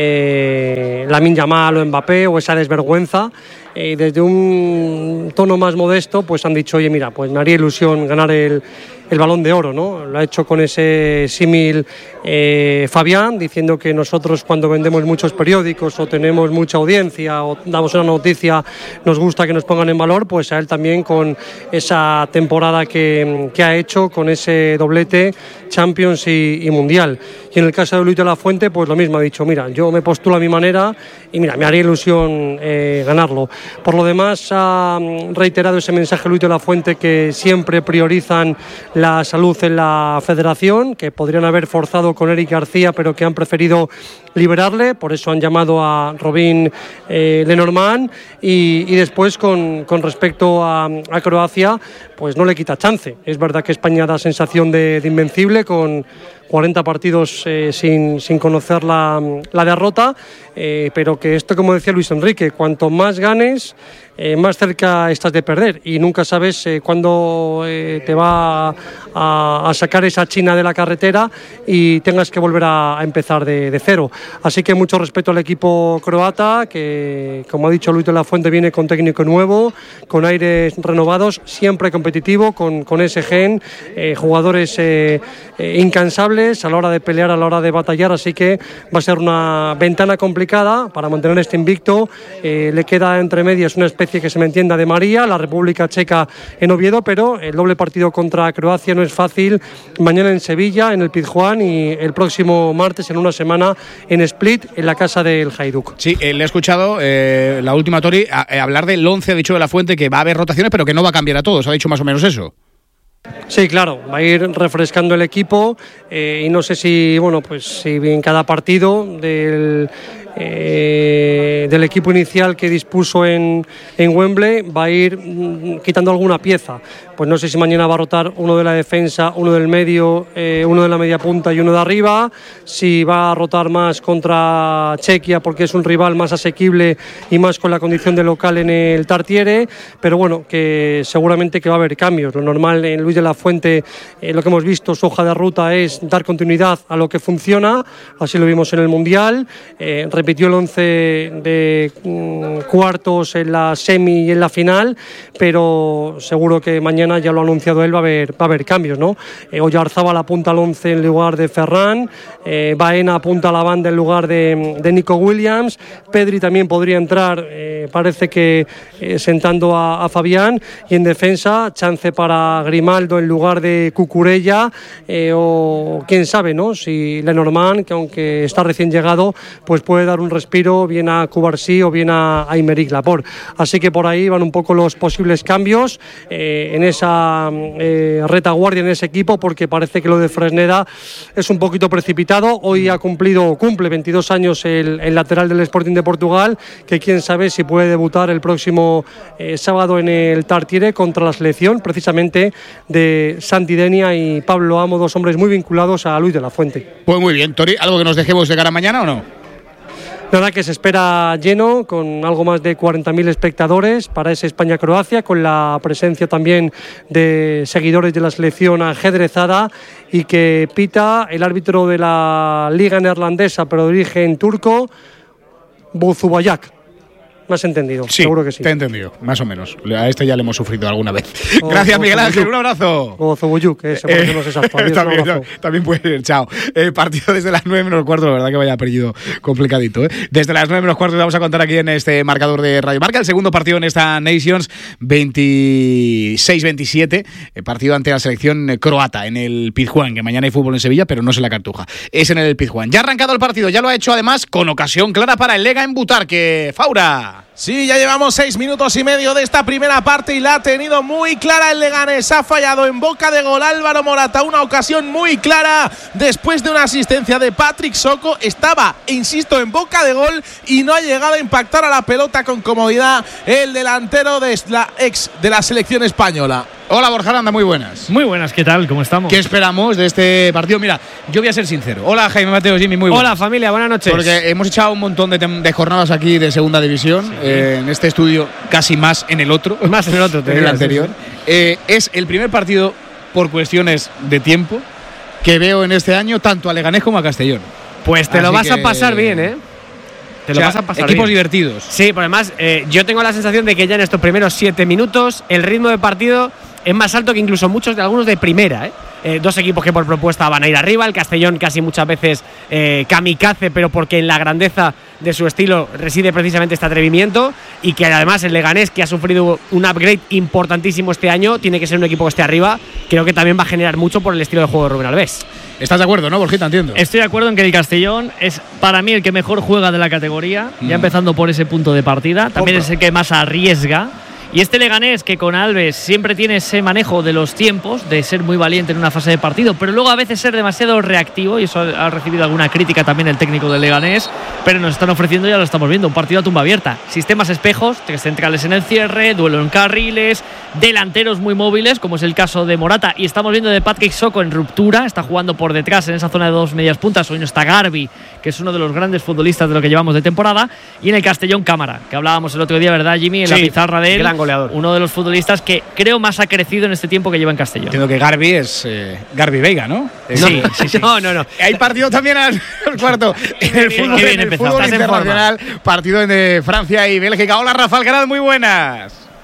eh, Lamine Yamal o Mbappé, o esa desvergüenza. Y eh, desde un tono más modesto, pues han dicho, oye, mira, pues me haría ilusión ganar el, el Balón de Oro, ¿no? Lo ha hecho con ese símil eh, Fabián, diciendo que nosotros cuando vendemos muchos periódicos o tenemos mucha audiencia o damos una noticia, nos gusta que nos pongan en valor, pues a él también con esa temporada que, que ha hecho, con ese doblete Champions y, y Mundial. Y en el caso de Luis de la Fuente, pues lo mismo, ha dicho, mira, yo me postulo a mi manera y mira, me haría ilusión eh, ganarlo. Por lo demás, ha reiterado ese mensaje Luis de la Fuente que siempre priorizan la salud en la federación, que podrían haber forzado con Eric García, pero que han preferido liberarle, por eso han llamado a Robin eh, Lenormand y, y después con, con respecto a, a Croacia, pues no le quita chance. Es verdad que España da sensación de, de invencible con cuarenta partidos eh, sin, sin conocer la, la derrota, eh, pero que esto, como decía Luis Enrique, cuanto más ganes, eh, más cerca estás de perder y nunca sabes eh, cuándo eh, te va a, a sacar esa China de la carretera y tengas que volver a, a empezar de, de cero. Así que mucho respeto al equipo croata, que como ha dicho Luis de la Fuente, viene con técnico nuevo, con aires renovados, siempre competitivo, con, con ese gen, eh, jugadores eh, eh, incansables implacables a la hora de pelear, a la hora de batallar, así que va a ser una ventana complicada para mantener este invicto. Eh, le queda entre medias una especie que se me entienda de María, la República Checa en Oviedo, pero el doble partido contra Croacia no es fácil. Mañana en Sevilla, en el Pizjuán, y el próximo martes, en una semana, en Split, en la casa del Hajduk. Sí, eh, le he escuchado eh, la última Tori a, a hablar del once, ha dicho de la Fuente que va a haber rotaciones, pero que no va a cambiar a todos, ha dicho más o menos eso. Sí, claro, va a ir refrescando el equipo eh, y no sé si, bueno, pues si en cada partido del, eh, del equipo inicial que dispuso en, en Wembley va a ir mm, quitando alguna pieza. Pues no sé si mañana va a rotar uno de la defensa, uno del medio, eh, uno de la media punta y uno de arriba. Si va a rotar más contra Chequia porque es un rival más asequible y más con la condición de local en el Tartiere. Pero bueno, que seguramente que va a haber cambios. Lo normal en Luis de la Fuente, eh, lo que hemos visto, su hoja de ruta es dar continuidad a lo que funciona. Así lo vimos en el Mundial. Eh, repitió el once de mm, cuartos en la semi y en la final, pero seguro que mañana, ya lo ha anunciado él, va a haber, va a haber cambios, ¿no? Eh, Oyarzábal apunta al once en lugar de Ferran, eh, Baena apunta a la banda en lugar de, de Nico Williams, Pedri también podría entrar, eh, parece que eh, sentando a, a Fabián, y en defensa, chance para Grimaldo en lugar de Cucurella, eh, o quién sabe, ¿no? Si Lenormand, que aunque está recién llegado, pues puede dar un respiro bien a Cubarsí o bien a Aymeric Laporte. Así que por ahí van un poco los posibles cambios eh, en esa eh, retaguardia, en ese equipo, porque parece que lo de Fresneda es un poquito precipitado. Hoy ha cumplido, cumple veintidós años el, el lateral del Sporting de Portugal, que quién sabe si puede debutar el próximo eh, sábado en el Tartiere contra la selección, precisamente de Santi Denia y Pablo Amo, dos hombres muy vinculados a Luis de la Fuente. Pues muy bien, Tori, ¿algo que nos dejemos de cara a mañana o no? Nada, que se espera lleno, con algo más de cuarenta mil espectadores para ese España-Croacia, con la presencia también de seguidores de la selección ajedrezada, y que pita el árbitro de la Liga Neerlandesa, pero de origen turco, Bozubayak. ¿Me has entendido? Sí, seguro que sí. Te he entendido, más o menos. A este ya le hemos sufrido alguna vez. Oh, Gracias, Miguel Ángel, un abrazo. O Zobuyuk, que seguro que no es exacto. También, también puede ser, chao. Eh, partido desde las nueve menos cuarto, la verdad que vaya apellido complicadito. ¿eh? Desde las nueve menos cuarto vamos a contar aquí en este marcador de Radio Marca el segundo partido en esta Nations, veintiséis veintisiete, eh, partido ante la selección croata en el Pizjuán, que mañana hay fútbol en Sevilla, pero no es en la Cartuja, es en el Pizjuán. Ya ha arrancado el partido, ya lo ha hecho además con ocasión clara para el Lega en Butarque. Faura. Sí, ya llevamos seis minutos y medio de esta primera parte y la ha tenido muy clara el Leganés. Ha fallado en boca de gol Álvaro Morata, una ocasión muy clara después de una asistencia de Patrick Soko. Estaba, insisto, en boca de gol y no ha llegado a impactar a la pelota con comodidad el delantero de la ex de la selección española. Hola, Borja Aranda, muy buenas. Muy buenas, ¿qué tal? ¿Cómo estamos? ¿Qué esperamos de este partido? Mira, yo voy a ser sincero. Hola, Jaime Mateo, Jimmy, muy buenas. Hola, familia, buenas noches. Porque hemos echado un montón de, de jornadas aquí de segunda división, sí. eh, en este estudio, casi más en el otro. Más en el otro, te en el digas, anterior. Sí, sí. Eh, es el primer partido, por cuestiones de tiempo, que veo en este año tanto a Leganés como a Castellón. Pues te Así lo vas que... a pasar bien, ¿eh? Te o lo sea, vas a pasar equipos bien. divertidos. Sí, por además, eh, yo tengo la sensación de que ya en estos primeros siete minutos el ritmo de partido es más alto que incluso muchos de algunos de primera, ¿eh? Eh, dos equipos que por propuesta van a ir arriba, el Castellón casi muchas veces eh, kamikaze, pero porque en la grandeza de su estilo reside precisamente este atrevimiento, y que además el Leganés, que ha sufrido un upgrade importantísimo este año, tiene que ser un equipo que esté arriba. Creo que también va a generar mucho por el estilo de juego de Rubén Alves. ¿Estás de acuerdo, no, Borjita? Entiendo. Estoy de acuerdo en que el Castellón es para mí el que mejor juega de la categoría, mm. ya empezando por ese punto de partida. También Compra. Es el que más arriesga. Y este Leganés, que con Alves siempre tiene ese manejo de los tiempos, de ser muy valiente en una fase de partido, pero luego a veces ser demasiado reactivo, y eso ha recibido alguna crítica también el técnico del Leganés, pero nos están ofreciendo, ya lo estamos viendo, un partido a tumba abierta. Sistemas espejos, tres centrales en el cierre, duelo en carriles, delanteros muy móviles, como es el caso de Morata, y estamos viendo de Patrick Soko en ruptura, está jugando por detrás en esa zona de dos medias puntas. Hoy no está Garbi, que es uno de los grandes futbolistas de lo que llevamos de temporada, y en el Castellón Cámara, que hablábamos el otro día, ¿verdad, Jimmy? En sí, la pizarra de él. Gran goleador. Uno de los futbolistas que creo más ha crecido en este tiempo que lleva en Castellón. Entiendo que Garbi es eh, Garbi Veiga, ¿no? Sí, sí, sí. No, no, no. Hay partido también al cuarto en el fútbol, en el fútbol internacional, partido de Francia y Bélgica. Hola, Rafa Alcaraz, muy buenas.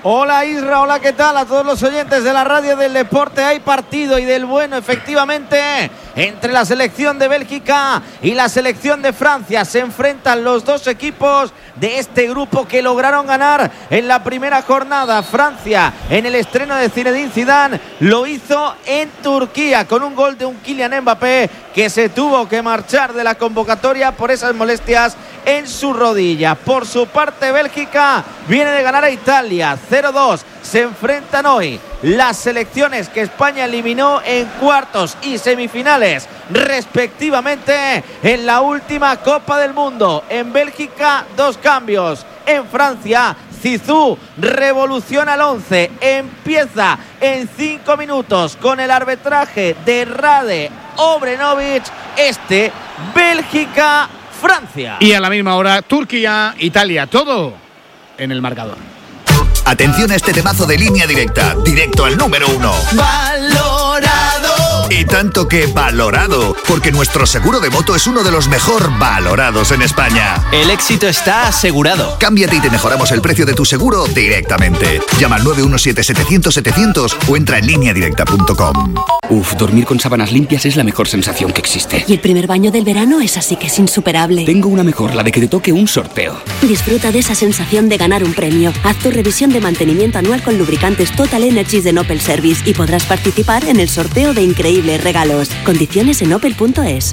Hola Isra, hola, ¿qué tal? A todos los oyentes de la radio del deporte. Hay partido y del bueno, efectivamente, entre la selección de Bélgica y la selección de Francia. Se enfrentan los dos equipos de este grupo que lograron ganar en la primera jornada. Francia, en el estreno de Zinedine Zidane, lo hizo en Turquía con un gol de un Kylian Mbappé que se tuvo que marchar de la convocatoria por esas molestias en su rodilla. Por su parte, Bélgica viene de ganar a Italia cero dos. Se enfrentan hoy las selecciones que España eliminó en cuartos y semifinales respectivamente en la última Copa del Mundo. En Bélgica, dos cambios. En Francia, Zizou revoluciona el once. Empieza en cinco minutos con el arbitraje de Rade Obrenovic. Este, Bélgica, Francia. Y a la misma hora, Turquía, Italia. Todo en el marcador. Atención a este temazo de Línea Directa, directo al número uno. ¡Valorado! Y tanto que valorado, porque nuestro seguro de moto es uno de los mejor valorados en España. El éxito está asegurado. Cámbiate y te mejoramos el precio de tu seguro directamente. Llama al nueve uno siete setecientos setecientos o entra en línea directa punto com. Uf, dormir con sábanas limpias es la mejor sensación que existe. Y el primer baño del verano es así que es insuperable. Tengo una mejor, la de que te toque un sorteo. Disfruta de esa sensación de ganar un premio. Haz tu revisión de mantenimiento anual con lubricantes Total Energies de Opel Service y podrás participar en el sorteo de increíbles regalos. Condiciones en opel punto es.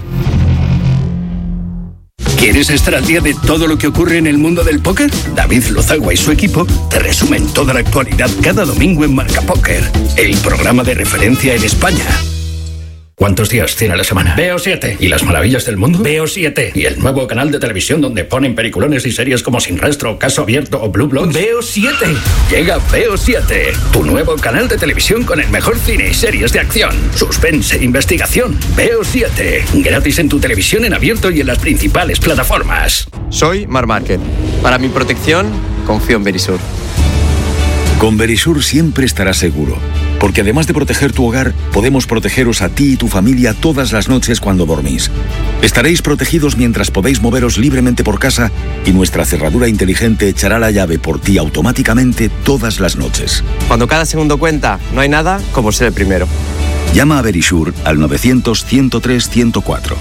¿Quieres estar al día de todo lo que ocurre en el mundo del póker? David Lozagua y su equipo te resumen toda la actualidad cada domingo en Marca Póker, el programa de referencia en España. ¿Cuántos días tiene a la semana? Veo siete. ¿Y las maravillas del mundo? Veo siete. ¿Y el nuevo canal de televisión donde ponen peliculones y series como Sin Rastro, Caso Abierto o Blue Bloods? Veo siete. Llega Veo siete, tu nuevo canal de televisión con el mejor cine y series de acción, suspense e investigación. Veo siete. Gratis en tu televisión en abierto y en las principales plataformas. Soy Marc Márquez. Para mi protección, confío en Verisur. Con Verisur siempre estarás seguro, porque además de proteger tu hogar, podemos protegeros a ti y tu familia todas las noches cuando dormís. Estaréis protegidos mientras podéis moveros libremente por casa y nuestra cerradura inteligente echará la llave por ti automáticamente todas las noches. Cuando cada segundo cuenta, no hay nada como ser el primero. Llama a Verisur al novecientos, ciento tres, ciento cuatro.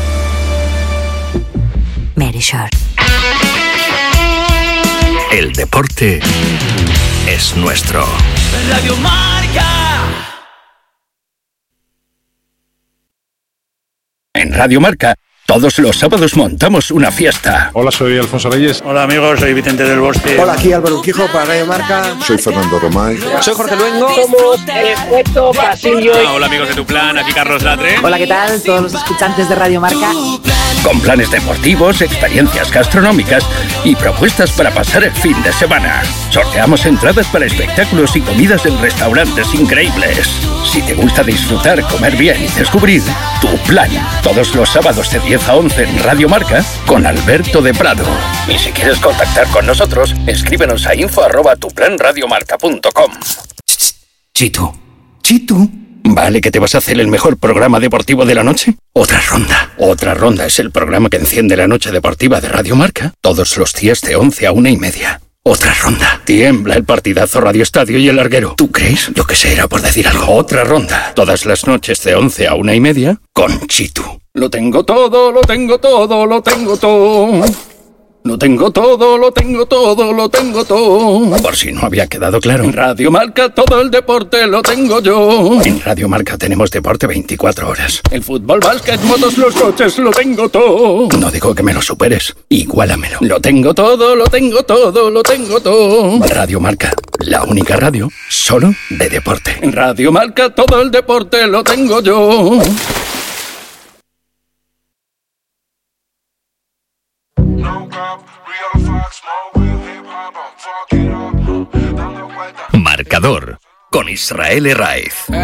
Verisur. El deporte es nuestro. Radio Marca. En Radio Marca, todos los sábados montamos una fiesta. Hola, soy Alfonso Reyes. Hola amigos, soy Vicente del Bosque. Hola, aquí Álvaro Urquijo para Radio Marca. Soy Fernando Romay. Soy Jorge Luengo. Somos el efecto pasillo. Hola, hola amigos de Tu Plan, aquí Carlos Latre. Hola, ¿qué tal? Todos los escuchantes de Radio Marca. Con planes deportivos, experiencias gastronómicas y propuestas para pasar el fin de semana. Sorteamos entradas para espectáculos y comidas en restaurantes increíbles. Si te gusta disfrutar, comer bien y descubrir, Tu Plan. Todos los sábados de diez a once en Radio Marca con Alberto de Prado. Y si quieres contactar con nosotros, escríbenos a info arroba tuplanradiomarca punto com. Chitu, Chitu. ¿Vale que te vas a hacer el mejor programa deportivo de la noche? Otra ronda. Otra ronda es el programa que enciende la noche deportiva de Radio Marca todos los días de once a una y media. Otra ronda. Tiembla el partidazo Radio Estadio y el larguero. ¿Tú crees? Yo que sé, era por decir algo. Otra ronda. Todas las noches de once a una y media con Chitu. Lo tengo todo, lo tengo todo, lo tengo todo. Lo tengo todo, lo tengo todo, lo tengo todo. Por si no había quedado claro. En Radio Marca todo el deporte lo tengo yo. En Radio Marca tenemos deporte veinticuatro horas. El fútbol, básquet, motos, los coches, lo tengo todo. No digo que me lo superes, igualamelo. Lo tengo todo, lo tengo todo, lo tengo todo. Radio Marca, la única radio solo de deporte. En Radio Marca todo el deporte lo tengo yo. Marcador con Israel Herraiz.